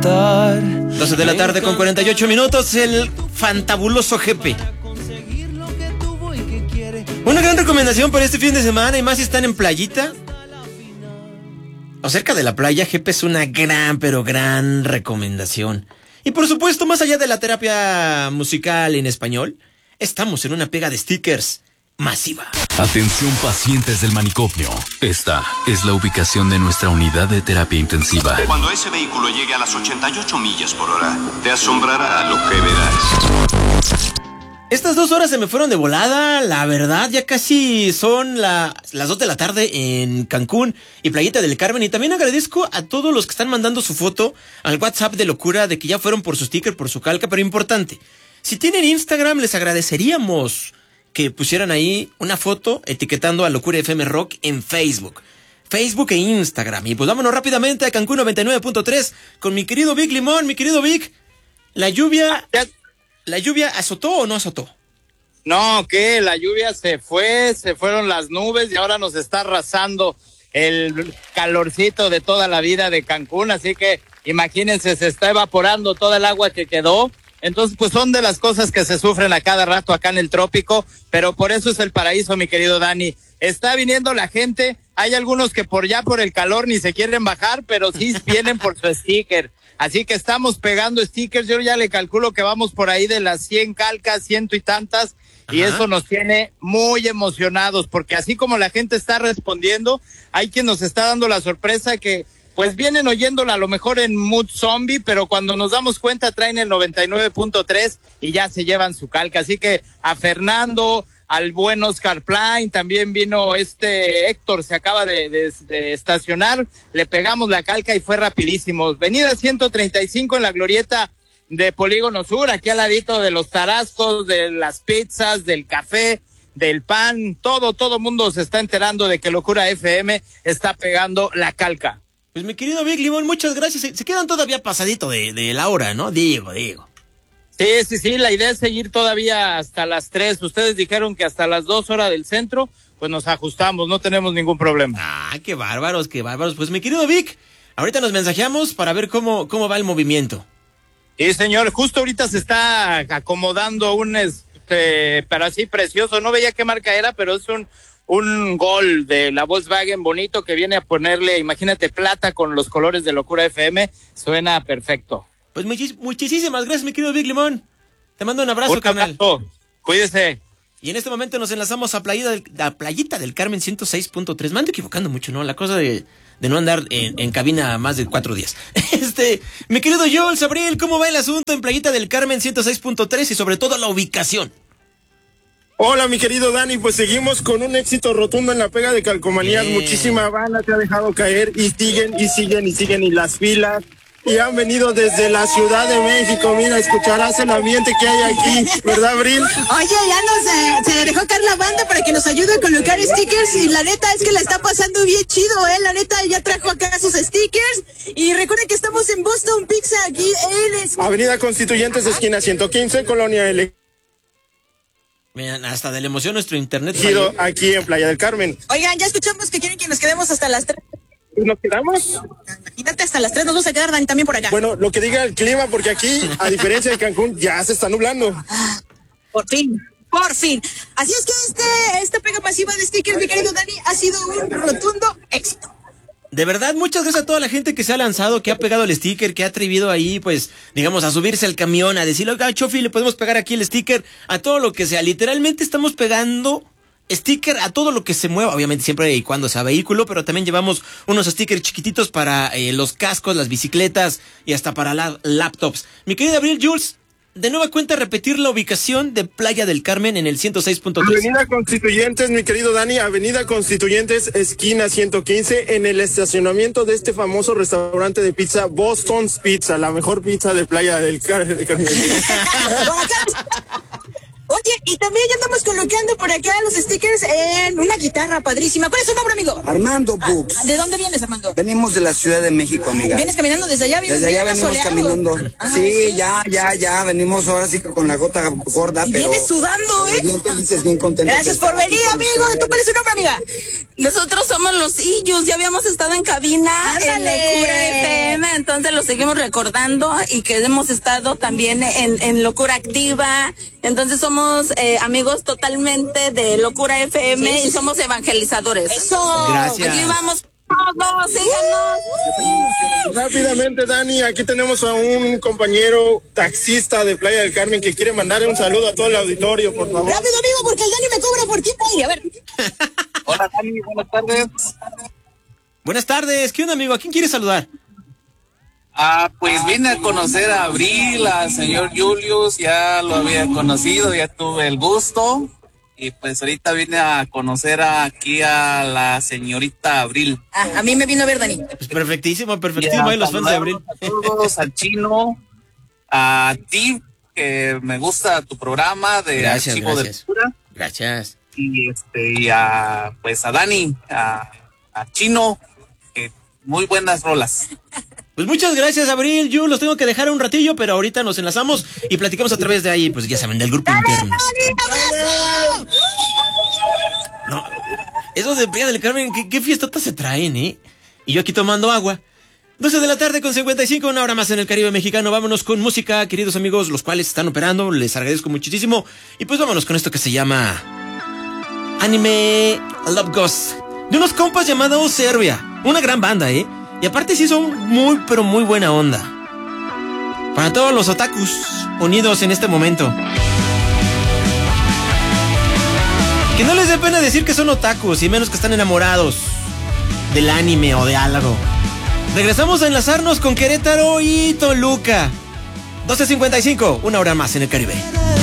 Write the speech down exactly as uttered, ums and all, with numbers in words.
estar. doce de la tarde con cuarenta y ocho minutos, el fantabuloso Jepe. Una gran recomendación para este fin de semana, y más si están en playita o cerca de la playa. Jepe es una gran, pero gran recomendación. Y por supuesto, más allá de la terapia musical en español, estamos en una pega de stickers masiva. Atención, pacientes del manicomio. Esta es la ubicación de nuestra unidad de terapia intensiva. Cuando ese vehículo llegue a las ochenta y ocho millas por hora, te asombrará lo que verás. Estas dos horas se me fueron de volada, la verdad. Ya casi son la, las dos de la tarde en Cancún y Playita del Carmen. Y también agradezco a todos los que están mandando su foto al WhatsApp de Locura, de que ya fueron por su sticker, por su calca. Pero importante, si tienen Instagram, les agradeceríamos que pusieran ahí una foto etiquetando a Locura F M Rock en Facebook. Facebook e Instagram. Y pues vámonos rápidamente a Cancún noventa y nueve punto tres con mi querido Vic Limón. Mi querido Vic, la lluvia... ¿La lluvia azotó o no azotó? No, que la lluvia se fue, se fueron las nubes y ahora nos está arrasando el calorcito de toda la vida de Cancún, así que imagínense, se está evaporando toda el agua que quedó. Entonces, pues son de las cosas que se sufren a cada rato acá en el trópico, pero por eso es el paraíso, mi querido Dani. Está viniendo la gente, hay algunos que por ya por el calor ni se quieren bajar, pero sí vienen por su sticker. Así que estamos pegando stickers, yo ya le calculo que vamos por ahí de las cien calcas, ciento y tantas, y Ajá. Eso nos tiene muy emocionados, porque así como la gente está respondiendo, hay quien nos está dando la sorpresa que pues vienen oyéndola a lo mejor en mood zombie, pero cuando nos damos cuenta traen el noventa y nueve punto tres y ya se llevan su calca. Así que a Fernando, al buen Oscar Plain, también vino este Héctor, se acaba de, de, de estacionar, le pegamos la calca y fue rapidísimo. Venida ciento treinta y cinco en la glorieta de Polígono Sur, aquí al ladito de los tarascos, de las pizzas, del café, del pan, todo, todo mundo se está enterando de que Locura F M está pegando la calca. Pues mi querido Vic Limón, muchas gracias. Se, se quedan todavía pasadito de, de la hora, ¿no? Digo, digo. Sí, sí, sí, la idea es seguir todavía hasta las tres. Ustedes dijeron que hasta las dos horas del centro, pues nos ajustamos, no tenemos ningún problema. Ah, qué bárbaros, qué bárbaros. Pues mi querido Vic, ahorita nos mensajeamos para ver cómo, cómo va el movimiento. Sí, señor, justo ahorita se está acomodando un, este, pero así precioso, no veía qué marca era, pero es un... un Gol de la Volkswagen bonito que viene a ponerle, imagínate, plata con los colores de Locura F M, suena perfecto. Pues muchis, muchísimas gracias, mi querido Vic Limón. Te mando un abrazo, un carnal. abrazo. Cuídese. Y en este momento nos enlazamos a Playita del, a Playita del Carmen ciento seis punto tres. Me ando equivocando mucho, ¿no? La cosa de, de no andar en, en cabina más de cuatro días. Este, mi querido Jules Abril, ¿cómo va el asunto en Playita del Carmen ciento seis punto tres y sobre todo la ubicación? Hola, mi querido Dani, pues seguimos con un éxito rotundo en la pega de Calcomanías. Yeah. Muchísima banda te ha dejado caer y siguen y siguen y siguen y las filas. Y han venido desde la Ciudad de México. Mira, escucharás el ambiente que hay aquí, ¿verdad, Abril? Oye, ya nos eh, se dejó caer la banda para que nos ayude a colocar stickers y la neta es que la está pasando bien chido, ¿eh? La neta ya trajo acá sus stickers y recuerden que estamos en Boston Pizza aquí en... Avenida Constituyentes, esquina ciento quince, Colonia L. Miren, hasta de la emoción nuestro internet Giro aquí en Playa del Carmen. Oigan, ya escuchamos que quieren que nos quedemos hasta las tres. ¿Nos quedamos? Imagínate, hasta las tres nos vamos a quedar, Dani, también por acá. Bueno, lo que diga el clima, porque aquí, a diferencia de Cancún, ya se está nublando. Ah, por fin, por fin. Así es que este, esta pega masiva de stickers, mi querido Dani, ha sido un rotundo éxito. De verdad, muchas gracias a toda la gente que se ha lanzado, que ha pegado el sticker, que ha atrevido ahí, pues, digamos, a subirse al camión, a decirle, oiga, Chofi, le podemos pegar aquí el sticker a todo lo que sea. Literalmente estamos pegando sticker a todo lo que se mueva, obviamente siempre y cuando sea vehículo, pero también llevamos unos stickers chiquititos para eh, los cascos, las bicicletas y hasta para la, laptops. Mi querida Abril, Jules, de nueva cuenta repetir la ubicación de Playa del Carmen en el ciento seis punto tres. Avenida Constituyentes, mi querido Dani, Avenida Constituyentes, esquina ciento quince, en el estacionamiento de este famoso restaurante de pizza, Boston's Pizza, la mejor pizza de Playa del Carmen. Oye, Oye, y también ya andamos colocando por acá los stickers en una guitarra padrísima. ¿Cuál es su nombre, amigo? Armando Bux. Ah, ¿de dónde vienes, Armando? Venimos de la Ciudad de México, amiga. ¿Vienes caminando desde allá? Desde allá venimos soleado? caminando. Ah, sí, ya, ya, ya. Venimos ahora sí que con la gota gorda, y pero... vienes sudando, ¿eh? Bien felices, bien contentos. Gracias por venir, amigo. ¿Tú cuál es su nombre, amiga? Nosotros somos los Illus, ya habíamos estado en cabina ¡Ándale! en Locura F M, entonces lo seguimos recordando y que hemos estado también en, en Locura Activa, entonces somos eh, amigos totalmente de Locura F M sí, sí, y somos evangelizadores. Eso. Gracias. Aquí vamos todos, síganos. Rápidamente, Dani, aquí tenemos a un compañero taxista de Playa del Carmen que quiere mandarle un saludo a todo el auditorio, por favor. Rápido, amigo, porque el Dani me cobra por tiempo ahí. A ver. Hola, Dani, buenas tardes. Buenas tardes. ¿Qué onda, amigo? ¿A quién quieres saludar? Ah, pues vine a conocer a Abril, al señor Julius, ya lo había conocido, ya tuve el gusto. Y pues ahorita vine a conocer aquí a la señorita Abril. Ah, a mí me vino a ver, Dani. Pues perfectísimo, perfectísimo. Ahí los fans de Abril. A todos, al Chino, a ti, que me gusta tu programa de Gracias, Archivo gracias. de Cultura. Gracias. Y este, y a, pues a Dani, a, a Chino, que muy buenas rolas. Pues muchas gracias, Abril. Yo los tengo que dejar un ratillo, pero ahorita nos enlazamos y platicamos a través de ahí, pues ya saben, del grupo interno. No, esos de Playa del Carmen, ¿qué, qué fiestotas se traen, eh? Y yo aquí tomando agua. doce de la tarde con cincuenta y cinco, una hora más en el Caribe mexicano. Vámonos con música, queridos amigos, los cuales están operando. Les agradezco muchísimo. Y pues vámonos con esto que se llama Anime Love Ghost, de unos compas llamados Serbia. Una gran banda, ¿eh? Y aparte sí son muy, pero muy buena onda. Para todos los otakus unidos en este momento. Que no les dé pena decir que son otakus, y menos que están enamorados del anime o de algo. Regresamos a enlazarnos con Querétaro y Toluca. doce cincuenta y cinco, una hora más en el Caribe.